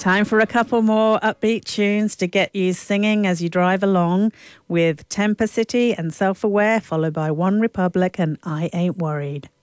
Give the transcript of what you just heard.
Time for a couple more upbeat tunes to get you singing as you drive along with Temper City and Self Aware, followed by One Republic and I Ain't Worried.